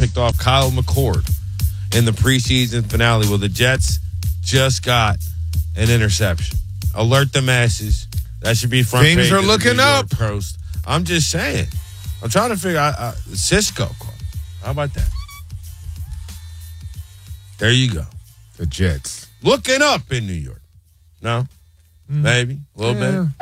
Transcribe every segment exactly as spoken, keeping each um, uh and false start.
picked off Kyle McCord in the preseason finale. Well, the Jets just got an interception. Alert the masses. That should be front Things page are of the looking New York up. Post. I'm just saying. I'm trying to figure out. Uh, Cisco call. How about that? There you go. The Jets. Looking up in New York. No? Mm. Maybe. A little yeah. bit.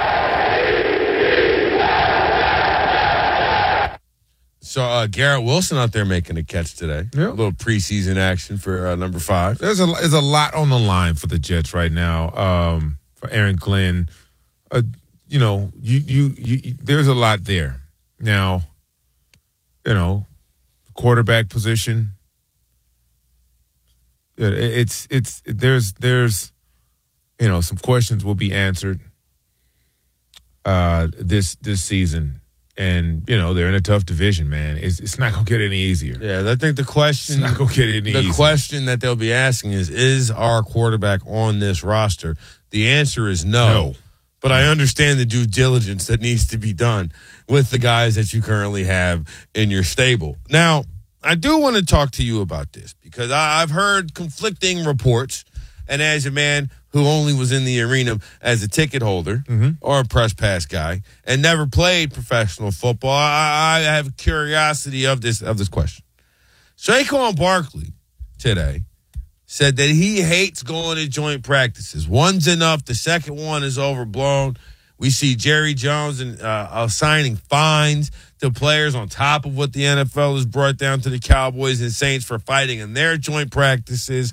So uh, Garrett Wilson out there making a catch today. Yep. A little preseason action for uh, number five. There's a there's a lot on the line for the Jets right now. Um, for Aaron Glenn, uh, you know, you, you you there's a lot there. Now, you know, quarterback position. It's it's there's there's you know some questions will be answered uh, this this season. And, you know, they're in a tough division, man. It's it's not going to get any easier. Yeah, I think the question... It's not going to get any the easier. The question that they'll be asking is, is our quarterback on this roster? The answer is no. No. But I understand the due diligence that needs to be done with the guys that you currently have in your stable. Now, I do want to talk to you about this because I, I've heard conflicting reports. And as a man who only was in the arena as a ticket holder mm-hmm. or a press pass guy and never played professional football, I, I have curiosity of this of this question. Saquon Barkley today said that he hates going to joint practices. One's enough. The second one is overblown. We see Jerry Jones and uh, assigning fines to players on top of what the N F L has brought down to the Cowboys and Saints for fighting in their joint practices.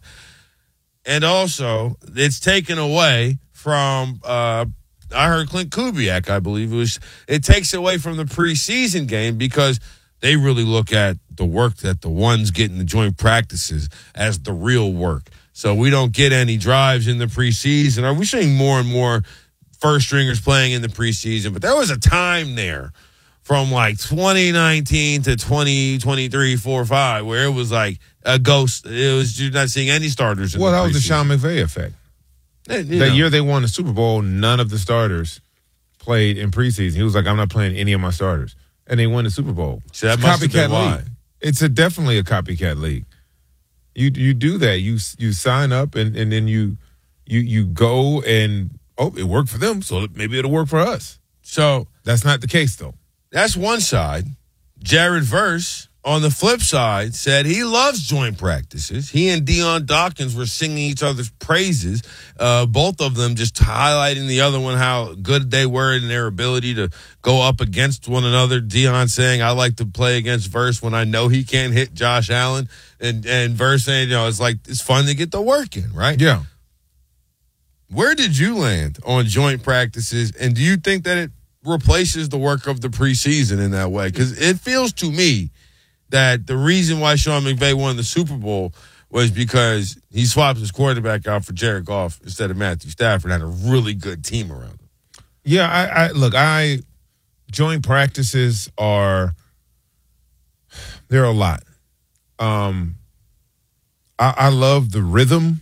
And also, it's taken away from, uh, I heard Clint Kubiak, I believe it was, it takes away from the preseason game because they really look at the work that the ones get in the joint practices as the real work. So we don't get any drives in the preseason. Are we seeing more and more first stringers playing in the preseason? But there was a time there from like twenty nineteen to twenty twenty-three, four, five, where it was like a ghost. It was, you're not seeing any starters in well, the that was the preseason. Sean McVay effect. And, that know. year they won the Super Bowl, none of the starters played in preseason. He was like, I'm not playing any of my starters. And they won the Super Bowl. So that it's must have copycat been why. league. It's a, definitely a copycat league. You you do that. You you sign up and, and then you you you go and, oh, it worked for them, so maybe it'll work for us. So that's not the case, though. That's one side. Jared Verse, on the flip side, said he loves joint practices. He and Deion Dawkins were singing each other's praises, uh, both of them just highlighting the other one, how good they were in their ability to go up against one another. Deion saying, I like to play against Verse when I know he can't hit Josh Allen. And, and Verse saying, you know, it's like, it's fun to get the work in, right? Yeah. Where did you land on joint practices? And do you think that it replaces the work of the preseason in that way? Because it feels to me that the reason why Sean McVay won the Super Bowl was because he swapped his quarterback out for Jared Goff instead of Matthew Stafford and had a really good team around him. Yeah, I, I look, I joint practices are they're a lot. Um, I, I love the rhythm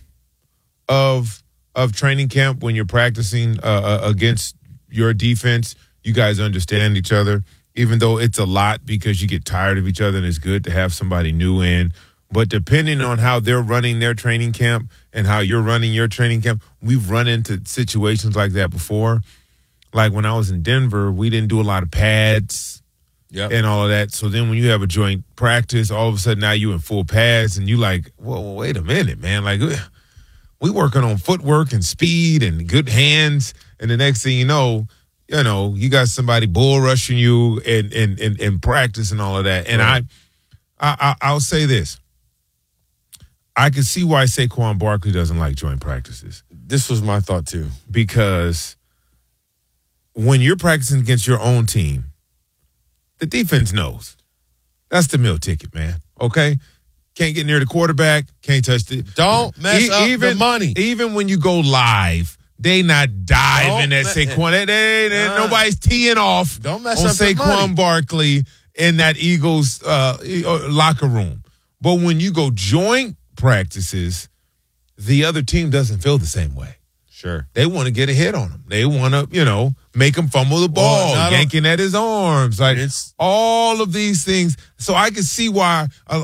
of of training camp when you're practicing uh, against your defense. You guys understand each other, even though it's a lot because you get tired of each other and it's good to have somebody new in. But depending on how they're running their training camp and how you're running your training camp, we've run into situations like that before. Like when I was in Denver, we didn't do a lot of pads yep. and all of that. So then when you have a joint practice, all of a sudden now you in full pads and you like, whoa, wait a minute, man. Like we working on footwork and speed and good hands. And the next thing you know, you know, you got somebody bull rushing you and and and, and practice and all of that. And right. I, I, I'll say this: I can see why Saquon Barkley doesn't like joint practices. This was my thought too, because when you're practicing against your own team, the defense knows that's the meal ticket, man. Okay, can't get near the quarterback, can't touch the. Don't mess e- up even, the money. Even when you go live. They not diving Don't at Saquon. They, they, they, nah. Nobody's teeing off Don't mess on up the money. Saquon Barkley in that Eagles uh, locker room. But when you go joint practices, the other team doesn't feel the same way. Sure. They want to get a hit on him. They want to, you know, make him fumble the ball, well, yanking at his arms. Like, it's, all of these things. So I can see why a,